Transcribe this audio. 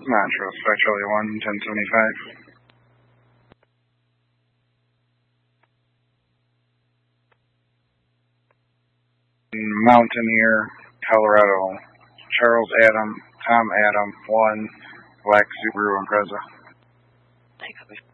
Montrose, 5 Charlie 1, 1075. Mountaineer, Colorado, Charles Adam, Tom Adam, 1, Black Subaru Impreza.